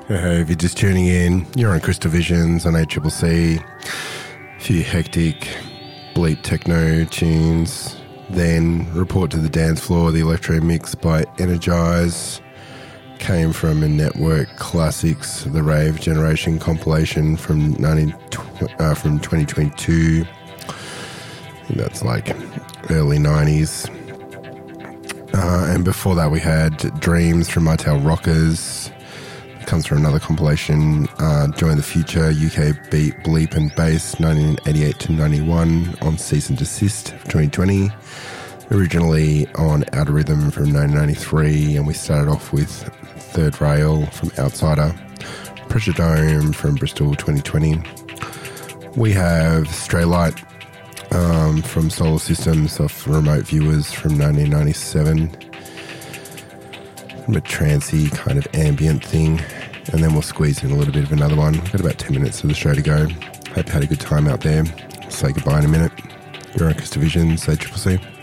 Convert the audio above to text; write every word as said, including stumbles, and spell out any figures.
Hey, if you're just tuning in, you're on Crystal Visions on A C C C. A few hectic bleep techno tunes. Then Report to the Dance Floor, the electro mix by Energize. Came from a Network Classics, the Rave Generation compilation from nineteen, uh, from twenty twenty-two. I think that's like early nineties. Uh, and before that we had Dreams from Martel Rockers. Comes from another compilation, uh, Join the Future, U K Beat, Bleep and Bass, nineteen eighty-eight to ninety-one, on Cease and Desist of twenty twenty. Originally on Outer Rhythm from nineteen ninety-three, and we started off with Third Rail from Outsider, Pressure Dome from Bristol twenty twenty. We have Stray Light um, from Solar Systems of Remote Viewers from nineteen ninety-seven. A trancey kind of ambient thing, and then we'll squeeze in a little bit of another one. We've got about ten minutes of the show to go. Hope you had a good time out there. Say goodbye in a minute. You're on Crystal Visions, A C C C.